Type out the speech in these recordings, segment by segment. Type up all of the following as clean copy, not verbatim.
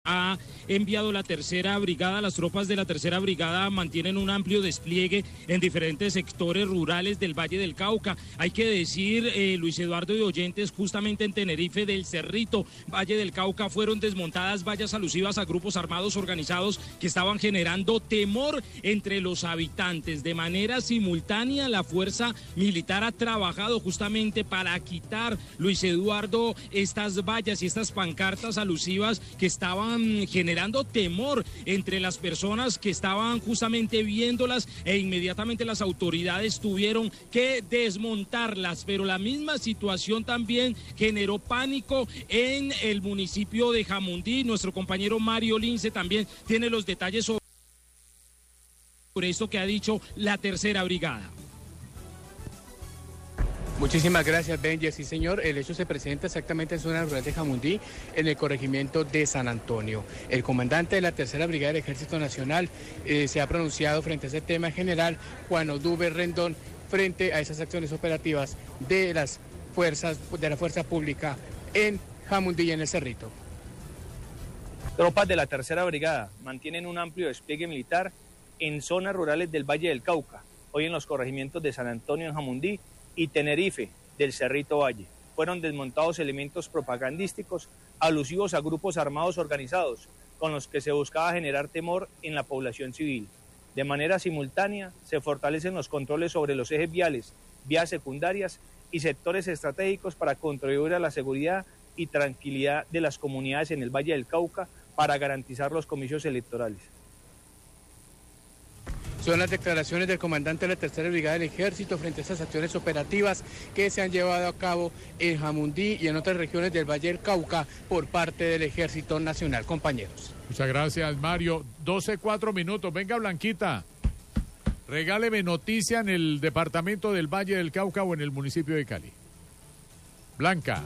ha enviado la tercera brigada. Las tropas de la tercera brigada mantienen un amplio despliegue en diferentes sectores rurales del Valle del Cauca. Hay que decir, Luis Eduardo y oyentes, justamente en Tenerife del Cerrito, Valle del Cauca, fueron desmontadas vallas alusivas a grupos armados organizados que estaban generando temor entre los habitantes. De manera simultánea, la fuerza militar ha trabajado justamente para quitar, Luis Eduardo, estas vallas y estas pancartas alusivas que estaban generando temor entre las personas que estaban justamente viéndolas, e inmediatamente las autoridades tuvieron que desmontarlas. Pero la misma situación también generó pánico en el municipio de Jamundí. Nuestro compañero Mario Lince también tiene los detalles sobre esto que ha dicho la tercera brigada. Muchísimas gracias, Benji. Sí, señor, el hecho se presenta exactamente en zona rural de Jamundí, en el corregimiento de San Antonio. El comandante de la tercera brigada del Ejército Nacional se ha pronunciado frente a ese tema en general, Juan Oduber Rendón, frente a esas acciones operativas de la fuerza pública en Jamundí y en el Cerrito. Tropas de la tercera brigada mantienen un amplio despliegue militar en zonas rurales del Valle del Cauca, hoy en los corregimientos de San Antonio en Jamundí y Tenerife del Cerrito Valle. Fueron desmontados elementos propagandísticos alusivos a grupos armados organizados con los que se buscaba generar temor en la población civil. De manera simultánea se fortalecen los controles sobre los ejes viales, vías secundarias y sectores estratégicos para contribuir a la seguridad y tranquilidad de las comunidades en el Valle del Cauca para garantizar los comicios electorales. Son las declaraciones del comandante de la tercera brigada del Ejército frente a esas acciones operativas que se han llevado a cabo en Jamundí y en otras regiones del Valle del Cauca por parte del Ejército Nacional. Compañeros. Muchas gracias, Mario. 12:04. Venga, Blanquita. Regáleme noticia en el departamento del Valle del Cauca o en el municipio de Cali. Blanca.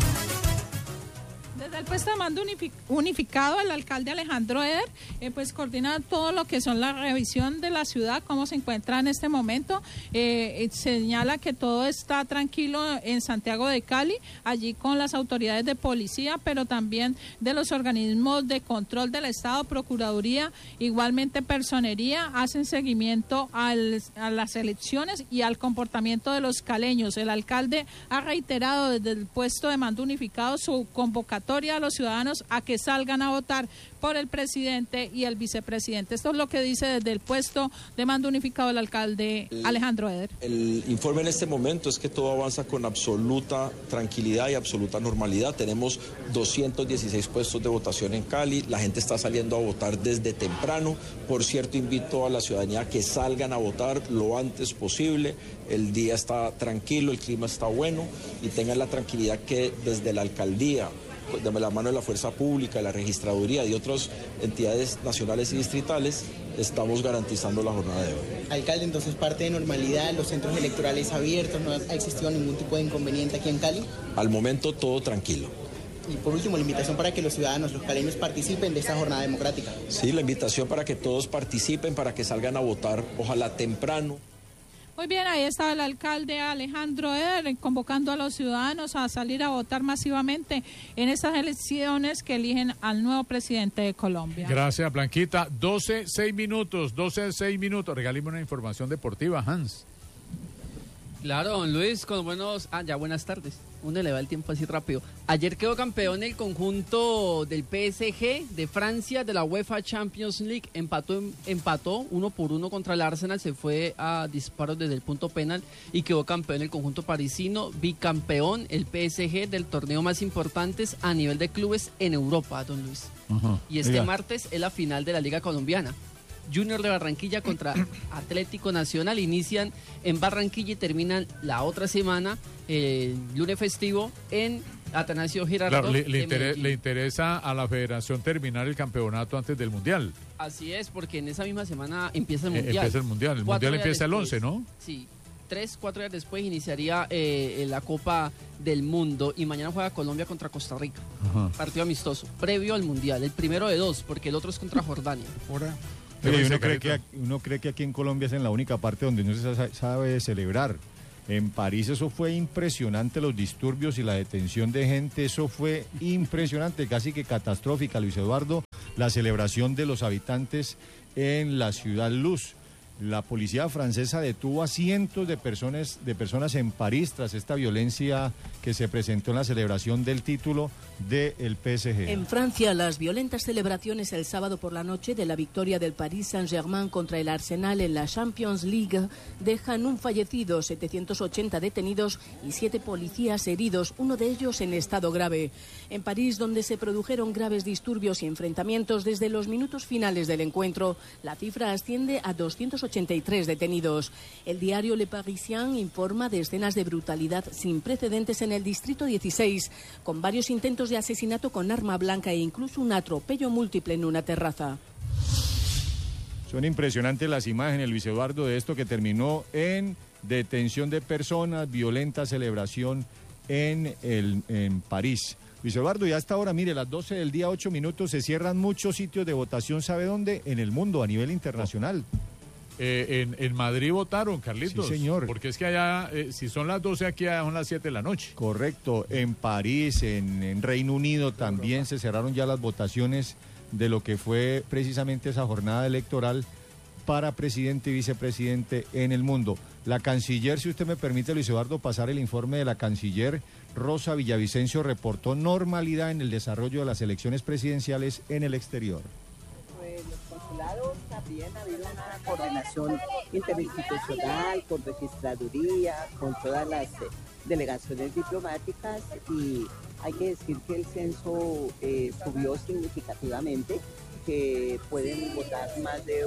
Desde el puesto de mando unificado, el alcalde Alejandro Eder, pues coordina todo lo que son la revisión de la ciudad, cómo se encuentra en este momento. Señala que todo está tranquilo en Santiago de Cali, allí con las autoridades de policía, pero también de los organismos de control del Estado, Procuraduría, igualmente Personería, hacen seguimiento a las elecciones y al comportamiento de los caleños. El alcalde ha reiterado desde el puesto de mando unificado su convocatoria a los ciudadanos a que salgan a votar por el presidente y el vicepresidente. Esto es lo que dice desde el puesto de mando unificado el alcalde Alejandro Eder. El informe en este momento es que todo avanza con absoluta tranquilidad y absoluta normalidad. Tenemos 216 puestos de votación en Cali, la gente está saliendo a votar desde temprano. Por cierto, invito a la ciudadanía a que salgan a votar lo antes posible. El día está tranquilo, el clima está bueno y tengan la tranquilidad que desde la alcaldía, de la mano de la fuerza pública, de la registraduría y otras entidades nacionales y distritales, estamos garantizando la jornada de hoy. Alcalde, entonces parte de normalidad, los centros electorales abiertos, ¿no ha existido ningún tipo de inconveniente aquí en Cali? Al momento todo tranquilo. Y por último, la invitación para que los ciudadanos, los caleños, participen de esta jornada democrática. Sí, la invitación para que todos participen, para que salgan a votar, ojalá temprano. Muy bien, ahí estaba el alcalde Alejandro Eder convocando a los ciudadanos a salir a votar masivamente en estas elecciones que eligen al nuevo presidente de Colombia. Gracias, Blanquita. 12:06. Regáleme una información deportiva, Hans. Claro, don Luis, con buenos... ya buenas tardes. Uno le va el tiempo así rápido. Ayer quedó campeón el conjunto del PSG de Francia de la UEFA Champions League. Empató 1-1 contra el Arsenal, se fue a disparos desde el punto penal y quedó campeón el conjunto parisino, bicampeón el PSG del torneo más importantes a nivel de clubes en Europa, don Luis. Ajá, y este martes es la final de la Liga Colombiana. Junior de Barranquilla contra Atlético Nacional inician en Barranquilla y terminan la otra semana, el lunes festivo, en Atanasio Girardot. Claro, le interesa a la federación terminar el campeonato antes del Mundial. Así es, porque en esa misma semana empieza el Mundial. Empieza el Mundial empieza el 11, ¿no? Sí, 3-4 días después iniciaría la Copa del Mundo y mañana juega Colombia contra Costa Rica. Ajá. Partido amistoso, previo al Mundial, el primero de dos, porque el otro es contra Jordania. Pero uno cree que aquí en Colombia es en la única parte donde no se sabe celebrar. En París eso fue impresionante, los disturbios y la detención de gente, eso fue impresionante, casi que catastrófica, Luis Eduardo, la celebración de los habitantes en la ciudad Luz. La policía francesa detuvo a cientos de personas en París tras esta violencia que se presentó en la celebración del título del PSG. En Francia, las violentas celebraciones el sábado por la noche de la victoria del Paris Saint-Germain contra el Arsenal en la Champions League dejan un fallecido, 780 detenidos y 7 policías heridos, uno de ellos en estado grave. En París, donde se produjeron graves disturbios y enfrentamientos desde los minutos finales del encuentro, la cifra asciende a 283 detenidos. El diario Le Parisien informa de escenas de brutalidad sin precedentes en el distrito 16, con varios intentos de asesinato con arma blanca e incluso un atropello múltiple en una terraza. Son impresionantes las imágenes, Luis Eduardo, de esto que terminó en detención de personas, violenta celebración en París. Luis Eduardo, y hasta ahora, mire, las 12 del día, 8 minutos, se cierran muchos sitios de votación, ¿sabe dónde? En el mundo, a nivel internacional. En Madrid votaron, Carlitos. Sí, señor. Porque es que allá, si son las 12, aquí son las 7 de la noche. Correcto. En París, en Reino Unido también se cerraron ya las votaciones de lo que fue precisamente esa jornada electoral para presidente y vicepresidente en el mundo. La canciller, si usted me permite, Luis Eduardo, pasar el informe de la canciller Rosa Villavicencio, reportó normalidad en el desarrollo de las elecciones presidenciales en el exterior. También ha habido una coordinación interinstitucional con registraduría, con todas las delegaciones diplomáticas, y hay que decir que el censo subió significativamente, que pueden votar más de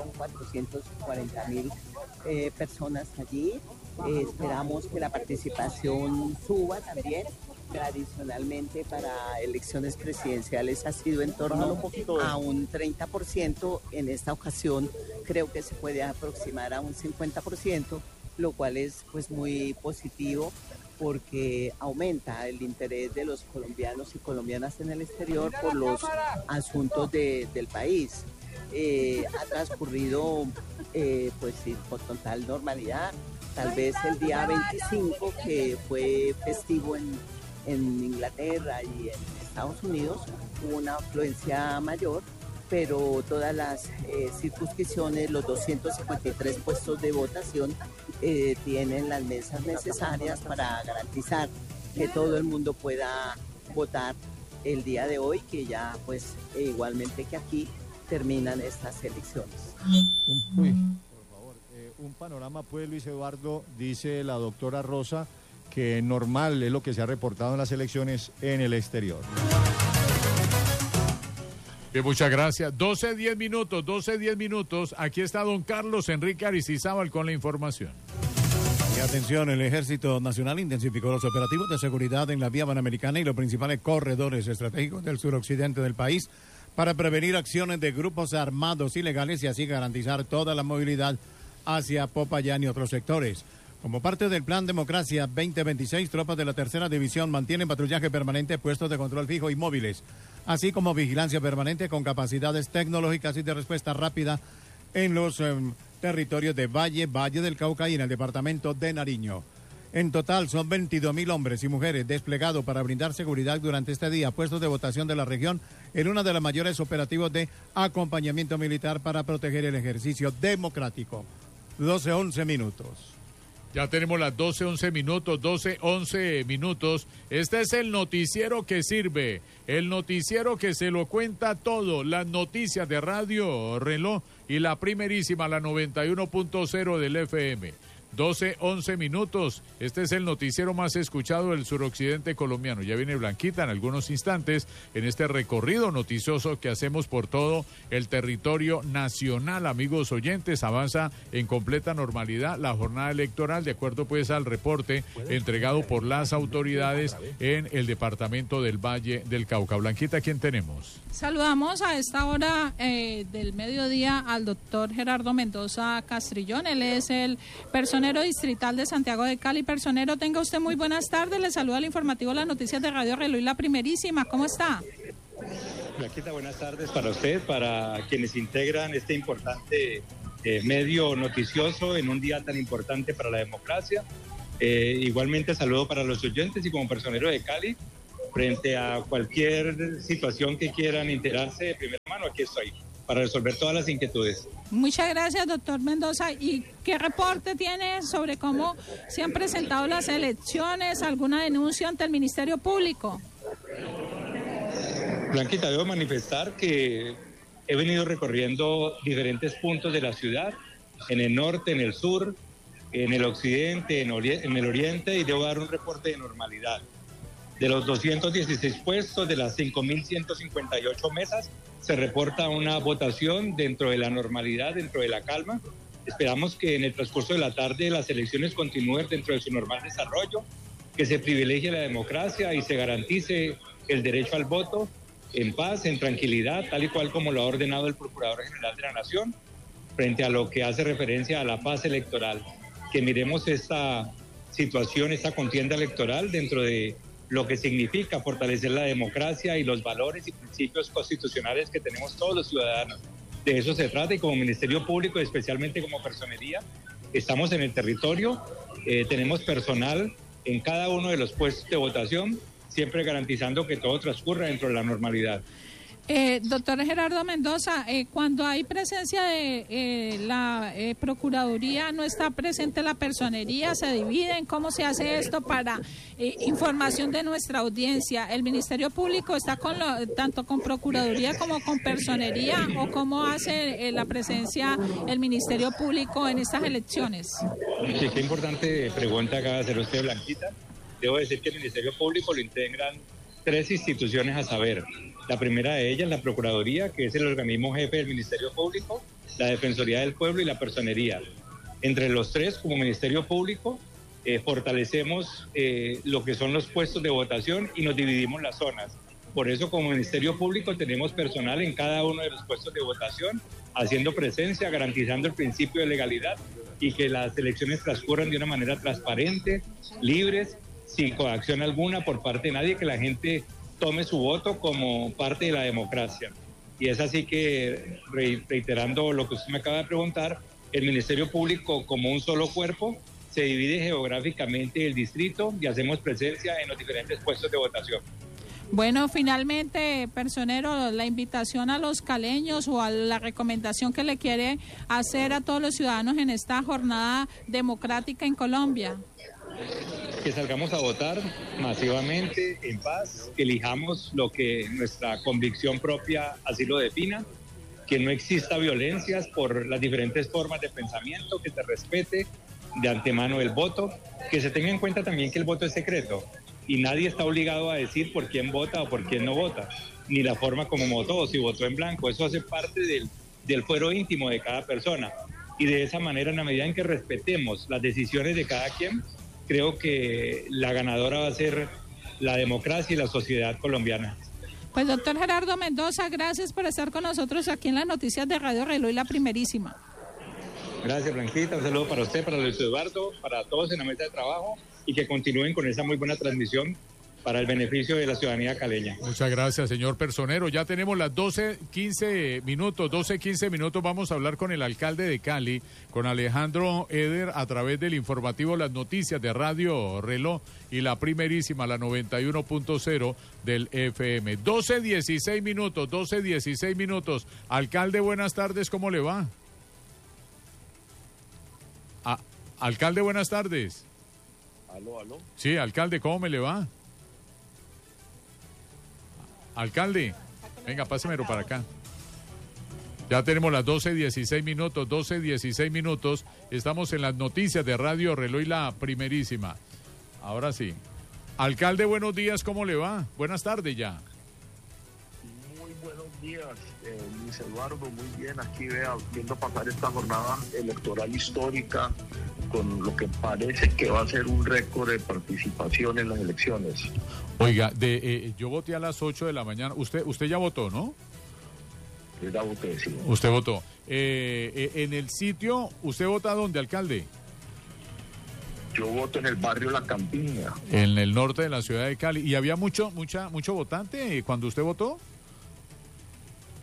1.440.000 personas allí. Esperamos que la participación suba también. Tradicionalmente para elecciones presidenciales ha sido en torno a un 30%. En esta ocasión creo que se puede aproximar a un 50%, lo cual es pues muy positivo porque aumenta el interés de los colombianos y colombianas en el exterior por los asuntos del país. Ha transcurrido pues sí, con total normalidad. Tal vez el día 25, que fue festivo en Inglaterra y en Estados Unidos, hubo una afluencia mayor, pero todas las circunscripciones, los 253 puestos de votación tienen las mesas necesarias para garantizar que todo el mundo pueda votar el día de hoy, que ya pues igualmente que aquí terminan estas elecciones. Un panorama pues, Luis Eduardo, dice la doctora Rosa, que normal es lo que se ha reportado en las elecciones en el exterior. Bien, muchas gracias. 12:10 minutos. Aquí está don Carlos Enrique Aristizábal con la información. Y atención, el Ejército Nacional intensificó los operativos de seguridad en la vía panamericana y los principales corredores estratégicos del suroccidente del país para prevenir acciones de grupos armados ilegales y así garantizar toda la movilidad hacia Popayán y otros sectores. Como parte del Plan Democracia 2026, tropas de la Tercera División mantienen patrullaje permanente, puestos de control fijo y móviles, así como vigilancia permanente con capacidades tecnológicas y de respuesta rápida en los territorios de Valle del Cauca y en el departamento de Nariño. En total son 22.000 hombres y mujeres desplegados para brindar seguridad durante este día, puestos de votación de la región en uno de los mayores operativos de acompañamiento militar para proteger el ejercicio democrático. 12:11 minutos. Ya tenemos las 12:11 minutos. Este es el noticiero que sirve, el noticiero que se lo cuenta todo, las noticias de Radio Reloj y la primerísima, la 91.0 del FM. 12:11 minutos. Este es el noticiero más escuchado del suroccidente colombiano. Ya viene Blanquita en algunos instantes en este recorrido noticioso que hacemos por todo el territorio nacional. Amigos oyentes, avanza en completa normalidad la jornada electoral, de acuerdo pues al reporte entregado por las autoridades en el departamento del Valle del Cauca. Blanquita, ¿quién tenemos? Saludamos a esta hora del mediodía al doctor Gerardo Mendoza Castrillón. Él es el personero distrital de Santiago de Cali. Personero, tenga usted muy buenas tardes. Le saluda el informativo Las Noticias de Radio Reloj y la primerísima. ¿Cómo está? Blanquita, buenas tardes para usted, para quienes integran este importante medio noticioso en un día tan importante para la democracia. Igualmente saludo para los oyentes y como personero de Cali, frente a cualquier situación que quieran enterarse de primera mano, aquí estoy para resolver todas las inquietudes. Muchas gracias, doctor Mendoza. ¿Y qué reporte tiene sobre cómo se han presentado las elecciones? ¿Alguna denuncia ante el Ministerio Público? Blanquita, debo manifestar que he venido recorriendo diferentes puntos de la ciudad, en el norte, en el sur, en el occidente, en el oriente, y debo dar un reporte de normalidad. De los 216 puestos, de las 5.158 mesas, se reporta una votación dentro de la normalidad, dentro de la calma. Esperamos que en el transcurso de la tarde las elecciones continúen dentro de su normal desarrollo, que se privilegie la democracia y se garantice el derecho al voto en paz, en tranquilidad, tal y cual como lo ha ordenado el Procurador General de la Nación, frente a lo que hace referencia a la paz electoral. Que miremos esta situación, esta contienda electoral dentro de lo que significa fortalecer la democracia y los valores y principios constitucionales que tenemos todos los ciudadanos. De eso se trata, y como Ministerio Público, especialmente como personería, estamos en el territorio, tenemos personal en cada uno de los puestos de votación, siempre garantizando que todo transcurra dentro de la normalidad. Doctor Gerardo Mendoza, cuando hay presencia de la Procuraduría, no está presente la personería, se dividen, ¿cómo se hace esto para información de nuestra audiencia? ¿El Ministerio Público está tanto con Procuraduría como con personería, o cómo hace la presencia el Ministerio Público en estas elecciones? Sí, qué importante pregunta acaba de hacer usted, Blanquita. Debo decir que el Ministerio Público lo integran 3 instituciones a saber. La primera de ellas, la Procuraduría, que es el organismo jefe del Ministerio Público, la Defensoría del Pueblo y la Personería. Entre los 3, como Ministerio Público, fortalecemos lo que son los puestos de votación y nos dividimos las zonas. Por eso, como Ministerio Público, tenemos personal en cada uno de los puestos de votación, haciendo presencia, garantizando el principio de legalidad y que las elecciones transcurran de una manera transparente, libres, sin coacción alguna por parte de nadie, que la gente tome su voto como parte de la democracia. Y es así que, reiterando lo que usted me acaba de preguntar, el Ministerio Público, como un solo cuerpo, se divide geográficamente el distrito y hacemos presencia en los diferentes puestos de votación. Bueno, finalmente, personero, la invitación a los caleños o a la recomendación que le quiere hacer a todos los ciudadanos en esta jornada democrática en Colombia. Que salgamos a votar masivamente, en paz, que elijamos lo que nuestra convicción propia así lo defina, que no exista violencias por las diferentes formas de pensamiento, que se respete de antemano el voto, que se tenga en cuenta también que el voto es secreto y nadie está obligado a decir por quién vota o por quién no vota, ni la forma como votó o si votó en blanco. Eso hace parte del fuero íntimo de cada persona, y de esa manera, en la medida en que respetemos las decisiones de cada quien, creo que la ganadora va a ser la democracia y la sociedad colombiana. Pues doctor Gerardo Mendoza, gracias por estar con nosotros aquí en las noticias de Radio Reloj y La Primerísima. Gracias, Blanquita, un saludo para usted, para Luis Eduardo, para todos en la mesa de trabajo, y que continúen con esa muy buena transmisión para el beneficio de la ciudadanía caleña. Muchas gracias, señor personero. Ya tenemos las 12:15 minutos. Vamos a hablar con el alcalde de Cali, con Alejandro Eder, a través del informativo Las Noticias de Radio Reloj y La Primerísima, la 91.0 del FM. 12:16 minutos. Alcalde, buenas tardes, ¿cómo le va? Alcalde, buenas tardes. Aló. Sí, alcalde, ¿cómo me le va? Alcalde, venga, pásemelo para acá. Ya tenemos las 12:16 minutos. Estamos en las noticias de Radio Reloj y La Primerísima. Ahora sí. Alcalde, buenos días, ¿cómo le va? Buenas tardes ya. Muy buenos días, Luis Eduardo, muy bien. Aquí viendo pasar esta jornada electoral histórica con lo que parece que va a ser un récord de participación en las elecciones. Oiga, yo voté a las 8 de la mañana. Usted ya votó, ¿no? Yo ya voté, sí. Usted votó. En el sitio, ¿usted vota dónde, alcalde? Yo voto en el barrio La Campiña. En el norte de la ciudad de Cali. ¿Y había mucho votante cuando usted votó?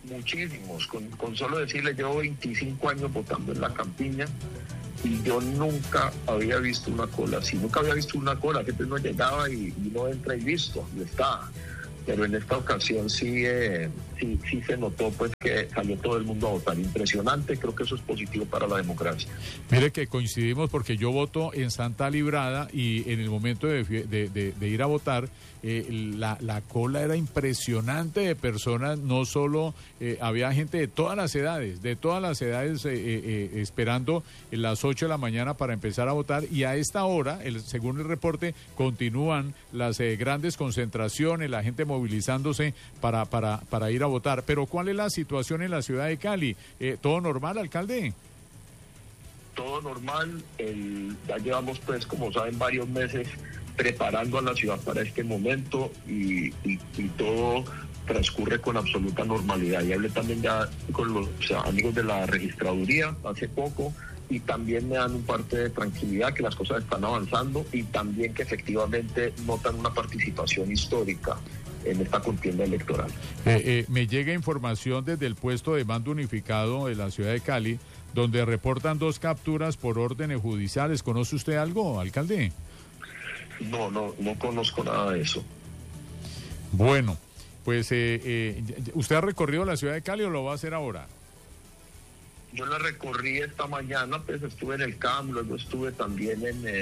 muchísimos. Con solo decirle, llevo 25 años votando en la campiña y yo nunca había visto una cola así, nunca había visto una cola, que no llegaba y uno entra y listo, y está. Pero en esta ocasión sí se notó pues que salió todo el mundo a votar. Impresionante, creo que eso es positivo para la democracia. Mire que coincidimos porque yo voto en Santa Librada y en el momento de ir a votar, la cola era impresionante de personas, no solo había gente de todas las edades, esperando en las 8 de la mañana para empezar a votar, y a esta hora, según el reporte, continúan las grandes concentraciones, la gente movilizándose para ir a votar. Pero ¿cuál es la situación en la ciudad de Cali? ¿Todo normal, alcalde? Todo normal, ya llevamos pues, como saben, varios meses preparando a la ciudad para este momento y todo transcurre con absoluta normalidad. Y hablé también ya con los amigos de la registraduría hace poco y también me dan un parte de tranquilidad que las cosas están avanzando y también que efectivamente notan una participación histórica en esta contienda electoral. Me llega información desde el puesto de mando unificado de la ciudad de Cali, donde reportan 2 capturas por órdenes judiciales. ¿Conoce usted algo, alcalde? No conozco nada de eso. Bueno, pues ¿usted ha recorrido la ciudad de Cali o lo va a hacer ahora? Yo la recorrí esta mañana, pues estuve en el CAM, luego estuve también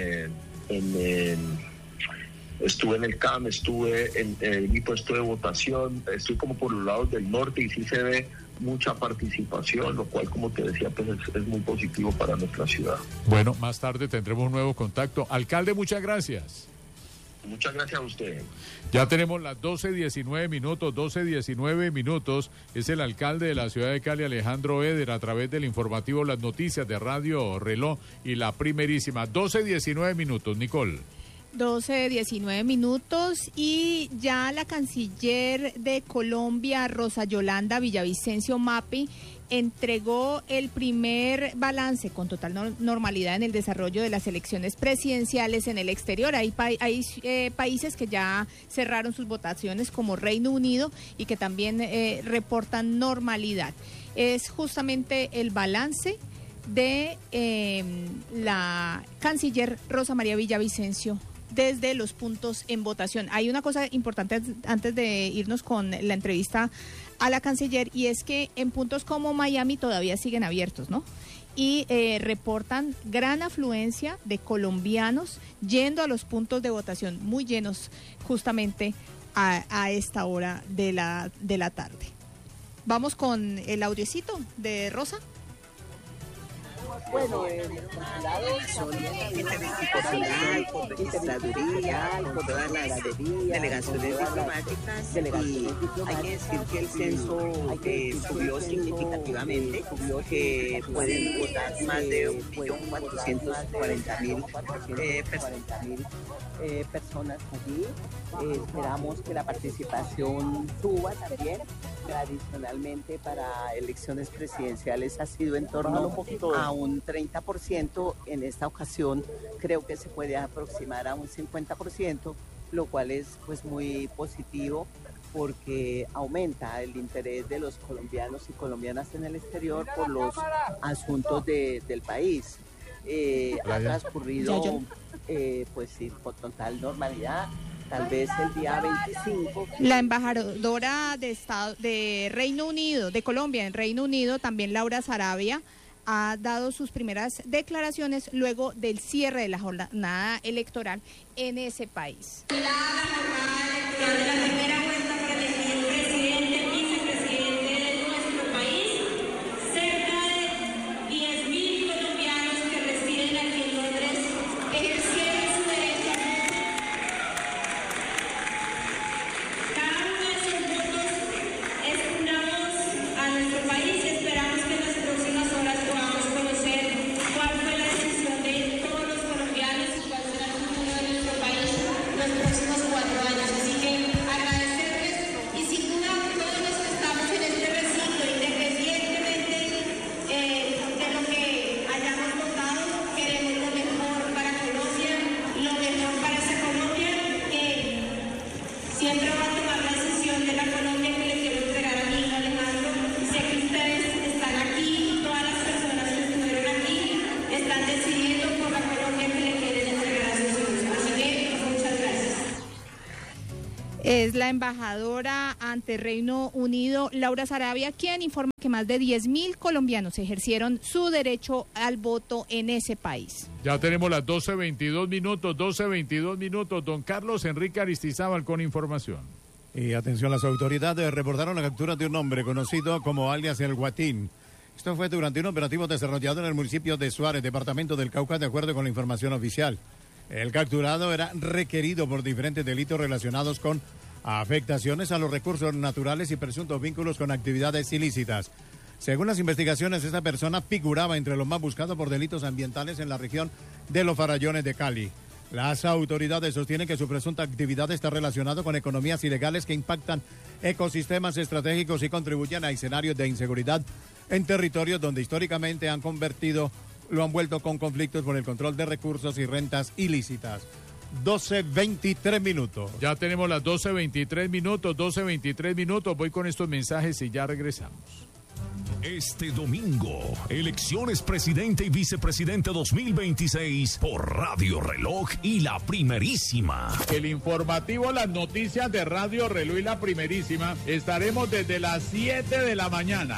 estuve en el CAM, estuve en mi puesto de votación, estoy como por los lados del norte y sí se ve mucha participación, lo cual, como te decía, pues es muy positivo para nuestra ciudad. Bueno, más tarde tendremos un nuevo contacto. Alcalde, muchas gracias. Muchas gracias a usted. Ya tenemos las 12:19 minutos. Es el alcalde de la ciudad de Cali, Alejandro Eder, a través del informativo Las Noticias de Radio Reloj y La Primerísima. 12:19 minutos, Nicole. 12:19 minutos y ya la canciller de Colombia, Rosa Yolanda Villavicencio Mapi, entregó el primer balance con total normalidad en el desarrollo de las elecciones presidenciales en el exterior. Hay países que ya cerraron sus votaciones, como Reino Unido, y que también reportan normalidad. Es justamente el balance de la canciller Rosa María Villavicencio desde los puntos en votación. Hay una cosa importante antes de irnos con la entrevista a la canciller, y es que en puntos como Miami todavía siguen abiertos, ¿no? Y reportan gran afluencia de colombianos yendo a los puntos de votación, muy llenos justamente a esta hora de la tarde. Vamos con el audiocito de Rosa. Bueno, son interinstitucional, por registraduría, por todas las delegaciones diplomáticas, y hay que decir que el censo subió significativamente, que pueden votar más de 1.440.000 personas allí. Esperamos que la participación suba también. Tradicionalmente para elecciones presidenciales ha sido en torno a un 30%. En esta ocasión creo que se puede aproximar a un 50%, lo cual es pues muy positivo porque aumenta el interés de los colombianos y colombianas en el exterior por los asuntos del país. Ha transcurrido pues sí, con total normalidad. Tal vez el día 25. La embajadora de Reino Unido, de Colombia en Reino Unido, también Laura Sarabia, ha dado sus primeras declaraciones luego del cierre de la jornada electoral en ese país. La jornada electoral de la primera vuelta para elegir el presidente y vicepresidente de nuestro país. Cerca de 10.000 colombianos que residen aquí en Londres ejercieron su derecho. Cada uno de esos votos es una voz a nuestro país y esperamos que en las próximas horas podamos conocer cuál fue la decisión de todos los colombianos y cuál será el futuro de nuestro país en los próximos 4 años. Así que agradecemos Es la embajadora ante Reino Unido, Laura Sarabia, quien informa que más de 10.000 colombianos ejercieron su derecho al voto en ese país. Ya tenemos las 12:22 minutos. Don Carlos Enrique Aristizábal con información. Y atención, las autoridades reportaron la captura de un hombre conocido como alias El Guatín. Esto fue durante un operativo desarrollado en el municipio de Suárez, departamento del Cauca, de acuerdo con la información oficial. El capturado era requerido por diferentes delitos relacionados con afectaciones a los recursos naturales y presuntos vínculos con actividades ilícitas. Según las investigaciones, esta persona figuraba entre los más buscados por delitos ambientales en la región de los Farallones de Cali. Las autoridades sostienen que su presunta actividad está relacionada con economías ilegales que impactan ecosistemas estratégicos y contribuyen a escenarios de inseguridad en territorios donde históricamente lo han vuelto con conflictos por el control de recursos y rentas ilícitas. 12:23 minutos. Ya tenemos las 12:23 minutos. Voy con estos mensajes y ya regresamos. Este domingo, elecciones presidente y vicepresidente 2026 por Radio Reloj y La Primerísima. El informativo, las noticias de Radio Reloj y La Primerísima. Estaremos desde las 7 de la mañana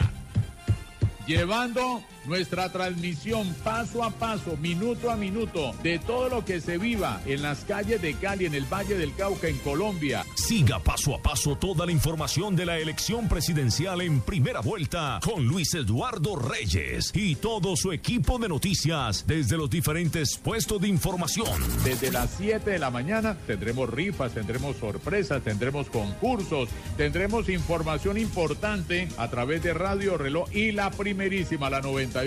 llevando nuestra transmisión paso a paso, minuto a minuto, de todo lo que se viva en las calles de Cali, en el Valle del Cauca, en Colombia. Siga paso a paso toda la información de la elección presidencial en primera vuelta con Luis Eduardo Reyes y todo su equipo de noticias desde los diferentes puestos de información. Desde las 7 de la mañana tendremos rifas, tendremos sorpresas, tendremos concursos, tendremos información importante a través de Radio Reloj y La Primerísima, la 91.0.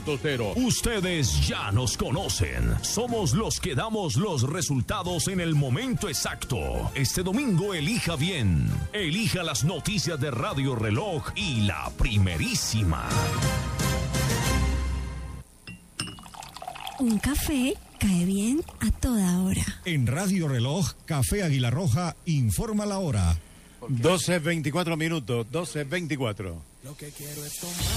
Ustedes ya nos conocen. Somos los que damos los resultados en el momento exacto. Este domingo elija bien. Elija las noticias de Radio Reloj y La Primerísima. Un café cae bien a toda hora. En Radio Reloj, Café Águila Roja informa la hora. 12:24 minutos. 12:24. Lo que quiero es tomar.